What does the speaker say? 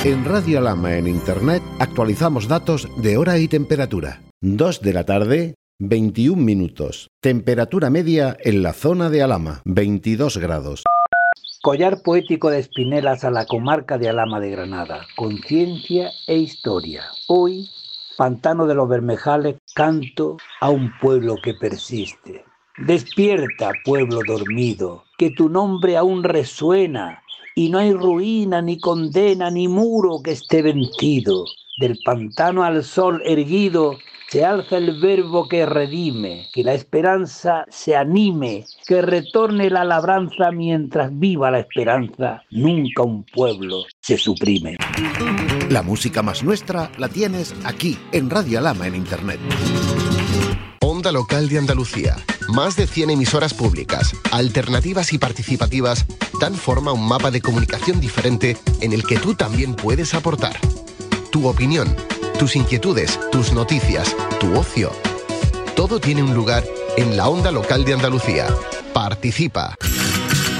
En Radio Alhama en Internet actualizamos datos de hora y temperatura. 2 de la tarde, 21 minutos. Temperatura media en la zona de Alhama, 22 grados. Collar poético de Espinelas a la comarca de Alhama de Granada, conciencia e historia. Hoy, Pantano de los Bermejales, canto a un pueblo que persiste. Despierta, pueblo dormido, que tu nombre aún resuena, y no hay ruina, ni condena, ni muro que esté vencido. Del pantano al sol erguido se alza el verbo que redime, que la esperanza se anime, que retorne la labranza mientras viva la esperanza. Nunca un pueblo se suprime. La música más nuestra la tienes aquí, en Radio Alhama en Internet. Onda Local de Andalucía. Más de 100 emisoras públicas, alternativas y participativas, dan forma a un mapa de comunicación diferente en el que tú también puedes aportar. Tu opinión, tus inquietudes, tus noticias, tu ocio. Todo tiene un lugar en la Onda Local de Andalucía. Participa.